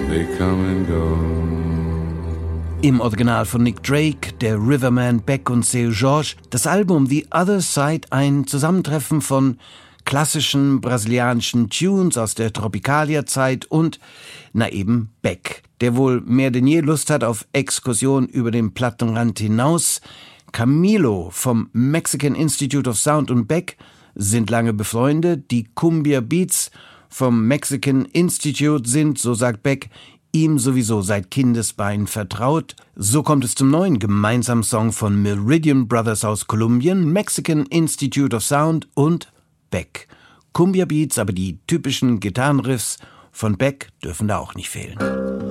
they come and go. Im Original von Nick Drake, der Riverman, Beck und Seu Jorge, das Album The Other Side, ein Zusammentreffen von klassischen brasilianischen Tunes aus der Tropicalia-Zeit und, eben Beck, der wohl mehr denn je Lust hat auf Exkursion über den Plattenrand hinaus. Camilo vom Mexican Institute of Sound und Beck sind lange befreundet. Die Cumbia Beats vom Mexican Institute sind, so sagt Beck, ihm sowieso seit Kindesbeinen vertraut. So kommt es zum neuen gemeinsamen Song von Meridian Brothers aus Kolumbien, Mexican Institute of Sound und Beck. Cumbia Beats, aber die typischen Gitarrenriffs von Beck dürfen da auch nicht fehlen.